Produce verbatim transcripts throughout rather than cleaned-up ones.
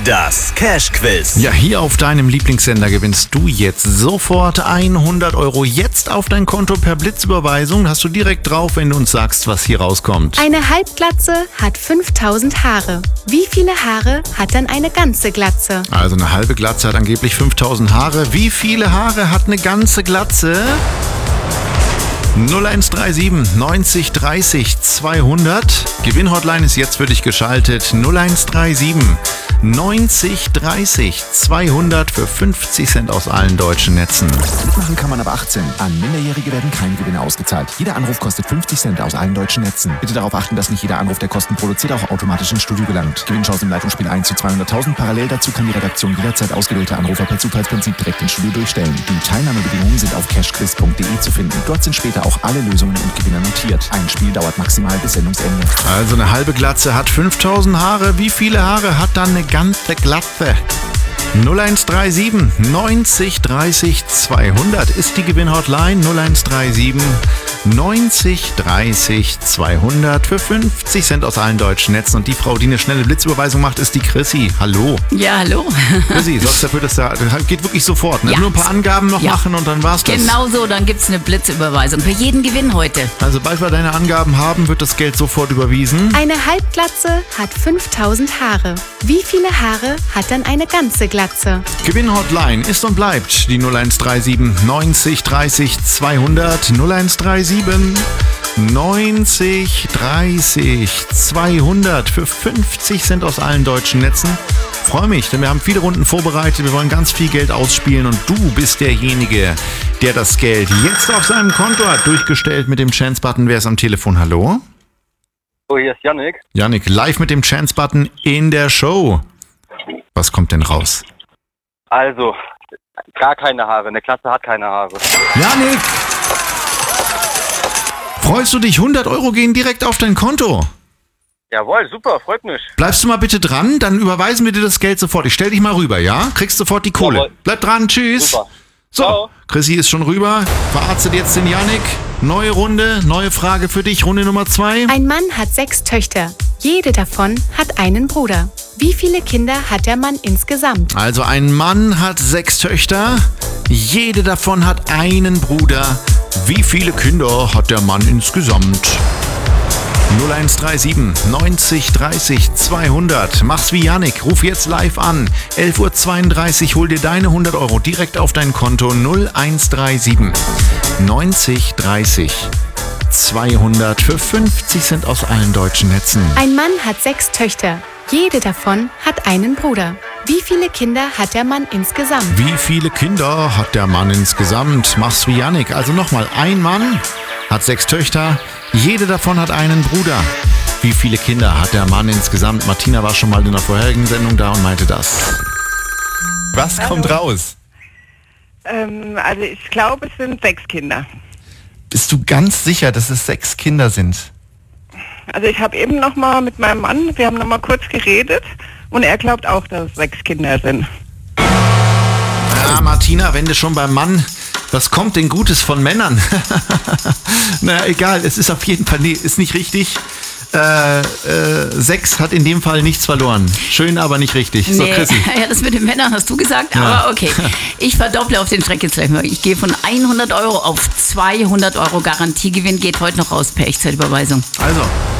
Das Cash-Quiz. Ja, hier auf deinem Lieblingssender gewinnst du jetzt sofort hundert Euro jetzt auf dein Konto per Blitzüberweisung. Hast du direkt drauf, wenn du uns sagst, was hier rauskommt. Eine Halbglatze hat fünftausend Haare. Wie viele Haare hat dann eine ganze Glatze? Also eine halbe Glatze hat angeblich fünftausend Haare. Wie viele Haare hat eine ganze Glatze? null eins drei sieben neunzig dreißig zweihundert. Gewinnhotline ist jetzt für dich geschaltet. null eins drei sieben neunzig dreißig zweihundert für fünfzig Cent aus allen deutschen Netzen. Mitmachen kann man ab achtzehn. An Minderjährige werden keine Gewinne ausgezahlt. Jeder Anruf kostet fünfzig Cent aus allen deutschen Netzen. Bitte darauf achten, dass nicht jeder Anruf, der Kosten produziert, auch automatisch ins Studio gelangt. Gewinnchance im Leitungsspiel eins zu zweihunderttausend. Parallel dazu kann die Redaktion jederzeit ausgewählte Anrufer per Zufallsprinzip direkt ins Studio durchstellen. Die Teilnahmebedingungen sind auf cashquiz punkt de zu finden. Dort sind später auch alle Lösungen und Gewinner notiert. Ein Spiel dauert maximal bis Sendungsende. Also eine halbe Glatze hat fünftausend Haare. Wie viele Haare hat dann eine ganze Glatze? null eins drei sieben neunzig dreißig zweihundert ist die Gewinnhotline. null eins drei sieben neunzig dreißig zweihundert für fünfzig Cent aus allen deutschen Netzen. Und die Frau, die eine schnelle Blitzüberweisung macht, ist die Chrissy. Hallo. Ja, hallo. Chrissy, sorgst dafür, dass da, das geht wirklich sofort. Ne? Ja. Nur ein paar Angaben noch Ja. machen und dann war's das. Genau so, dann gibt's eine Blitzüberweisung für jeden Gewinn heute. Also sobald wir deine Angaben haben, wird das Geld sofort überwiesen. Eine Halbglatze hat fünftausend Haare. Wie viele Haare hat dann eine ganze Glatze? Gewinnhotline ist und bleibt die null eins drei sieben neunzig dreißig zweihundert. null eins drei sieben neunzig dreißig zweihundert für fünfzig Cent aus allen deutschen Netzen. Freue mich, denn wir haben viele Runden vorbereitet. Wir wollen ganz viel Geld ausspielen und du bist derjenige, der das Geld jetzt auf seinem Konto hat. Durchgestellt mit dem Chance-Button. Wer ist am Telefon? Hallo? Oh, hier ist Yannick. Yannick, live mit dem Chance-Button in der Show. Was kommt denn raus? Also, gar keine Haare. Eine Klasse hat keine Haare. Yannick! Freust du dich? hundert Euro gehen direkt auf dein Konto. Jawohl, super, freut mich. Bleibst du mal bitte dran, dann überweisen wir dir das Geld sofort. Ich stell dich mal rüber, ja? Kriegst sofort die Kohle. Jawohl. Bleib dran, tschüss. Super. So, Ciao. Chrissy ist schon rüber. Verarztet jetzt den Yannick. Neue Runde, neue Frage für dich. Runde Nummer zwei. Ein Mann hat sechs Töchter. Jede davon hat einen Bruder. Wie viele Kinder hat der Mann insgesamt? Also ein Mann hat sechs Töchter. Jede davon hat einen Bruder. Wie viele Kinder hat der Mann insgesamt? null eins drei sieben neunzig dreißig zweihundert. Mach's wie Yannick. Ruf jetzt live an. elf Uhr zweiunddreißig. Hol dir deine hundert Euro direkt auf dein Konto. null eins drei sieben neunzig dreißig zweihundert für fünfzig Cent aus allen deutschen Netzen. Ein Mann hat sechs Töchter. Jede davon hat einen Bruder. Wie viele Kinder hat der Mann insgesamt? Wie viele Kinder hat der Mann insgesamt? Mach's wie Yannick. Also nochmal, ein Mann hat sechs Töchter. Jede davon hat einen Bruder. Wie viele Kinder hat der Mann insgesamt? Martina war schon mal in der vorherigen Sendung da und meinte das. Was kommt raus? Ähm, also ich glaube, es sind sechs Kinder. Bist du ganz sicher, dass es sechs Kinder sind? Also ich habe eben noch mal mit meinem Mann, wir haben noch mal kurz geredet und er glaubt auch, dass es sechs Kinder sind. Ja, Martina, wenn du schon beim Mann... Was kommt denn Gutes von Männern? Na egal, es ist auf jeden Fall, nee, ist nicht richtig. Äh, äh, sechs hat in dem Fall nichts verloren. Schön, aber nicht richtig. So, Nee, Chrissy. ja, das mit den Männern hast du gesagt, Ja. aber okay. Ich verdopple auf den Schreck jetzt gleich mal. Ich gehe von hundert Euro auf zweihundert Euro Garantiegewinn, geht heute noch raus per Echtzeitüberweisung. Also,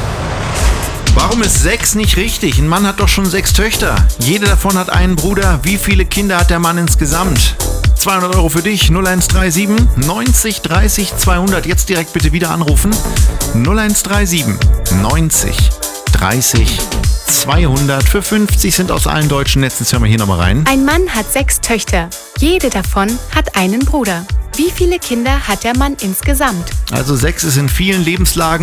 warum ist sechs nicht richtig? Ein Mann hat doch schon sechs Töchter. Jede davon hat einen Bruder. Wie viele Kinder hat der Mann insgesamt? zweihundert Euro für dich. null eins drei sieben neunzig dreißig zweihundert. Jetzt direkt bitte wieder anrufen. null eins drei sieben neunzig dreißig zweihundert für fünfzig Cent aus allen deutschen Netzen. Jetzt hören wir hier nochmal rein. Ein Mann hat sechs Töchter. Jede davon hat einen Bruder. Wie viele Kinder hat der Mann insgesamt? Also sechs ist in vielen Lebenslagen